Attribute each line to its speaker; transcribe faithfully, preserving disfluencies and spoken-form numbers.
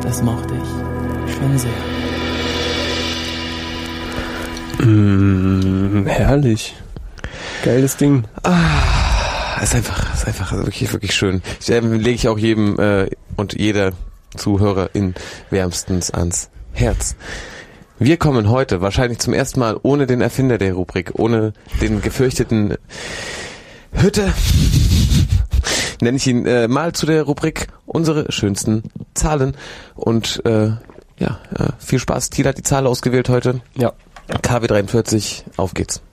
Speaker 1: Das mochte ich schon sehr.
Speaker 2: Mm, herrlich. Geiles Ding.
Speaker 3: Ah, ist einfach, ist einfach wirklich, wirklich schön. Ich, äh, lege ich auch jedem äh, und jeder Zuhörerin wärmstens ans Herz. Wir kommen heute wahrscheinlich zum ersten Mal ohne den Erfinder der Rubrik, ohne den gefürchteten Hütte, nenne ich ihn äh, mal zu der Rubrik unsere schönsten Zahlen. Und äh, ja, äh, viel Spaß. Thiel hat die Zahl ausgewählt heute.
Speaker 2: Ja.
Speaker 3: K W dreiundvierzig, auf geht's.